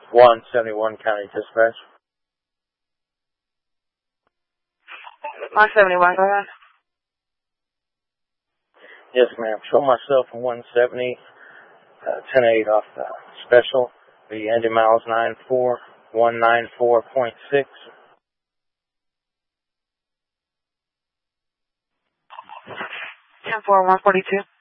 171 County Dispatch. 171, go ahead. Yes, ma'am. Show myself on 170, 10-8 off the special. The engine miles 194.6. 10-4, 142.